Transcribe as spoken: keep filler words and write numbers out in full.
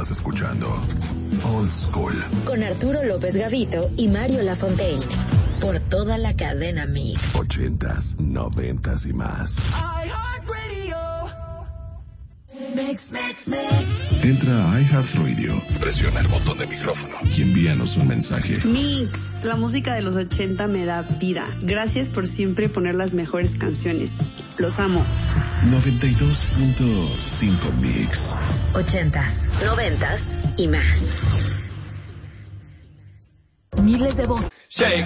Estás escuchando Old School con Arturo López Gavito y Mario Lafontaine por toda la cadena Mix. Ochentas, noventas y más. Mix, mix, mix. Entra a iHeartRadio, presiona el botón de micrófono y envíanos un mensaje. Mix, la música de los ochenta me da vida. Gracias por siempre poner las mejores canciones. Los amo. noventa y dos punto cinco Mix. Ochentas, noventas y más. Miles de voces.